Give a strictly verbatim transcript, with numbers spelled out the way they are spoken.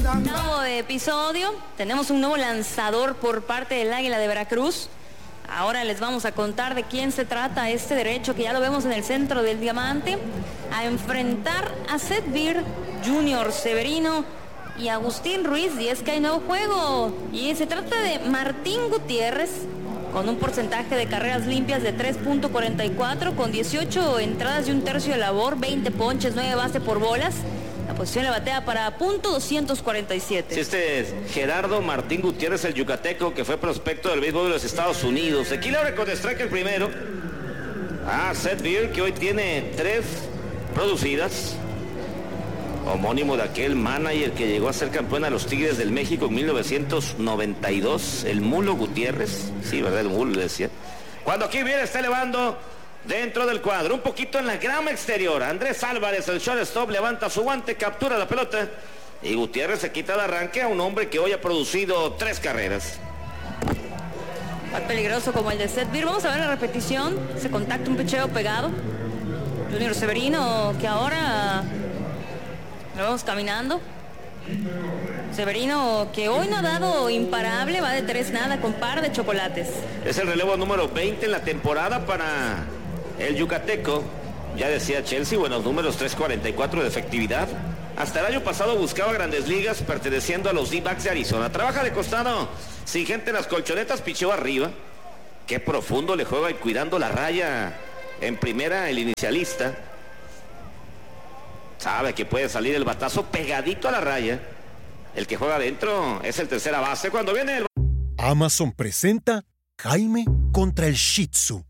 Nuevo episodio, tenemos un nuevo lanzador por parte del Águila de Veracruz. Ahora les vamos a contar de quién se trata este derecho, que ya lo vemos en el centro del diamante, a enfrentar a Seth Beer, Junior Severino y Agustín Ruiz. Y es que hay nuevo juego, y se trata de Martín Gutiérrez, con un porcentaje de carreras limpias de tres punto cuarenta y cuatro, con dieciocho entradas y un tercio de labor, veinte ponches, nueve bases por bolas. La posición le batea para punto doscientos cuarenta y siete. Sí, este es Gerardo Martín Gutiérrez, el yucateco, que fue prospecto del béisbol de los Estados Unidos. Aquí le abre con strike el primero. Ah, Seth Beer, que hoy tiene tres producidas. Homónimo de aquel manager que llegó a ser campeón a los Tigres del México en mil novecientos noventa y dos, el Mulo Gutiérrez. Sí, ¿verdad? El Mulo le decía. Cuando aquí viene, está elevando dentro del cuadro, un poquito en la grama exterior. Andrés Álvarez, el shortstop, levanta su guante, captura la pelota y Gutiérrez se quita de arranque a un hombre que hoy ha producido tres carreras. Muy peligroso como el de Seth Beer. Vamos a ver la repetición. Se contacta un picheo pegado. Junior Severino, que ahora lo vamos caminando. Severino, que hoy no ha dado imparable, va de tres nada con par de chocolates. Es el relevo número veinte en la temporada para el yucateco. Ya decía Chelsea, buenos números, tres cuarenta y cuatro de efectividad. Hasta el año pasado buscaba grandes ligas perteneciendo a los D-backs de Arizona. Trabaja de costado, sin gente en las colchonetas, picheó arriba. Qué profundo le juega y cuidando la raya en primera el inicialista. Sabe que puede salir el batazo pegadito a la raya. El que juega adentro es el tercera base. Cuando viene el... Amazon presenta Jaime contra el Shih Tzu.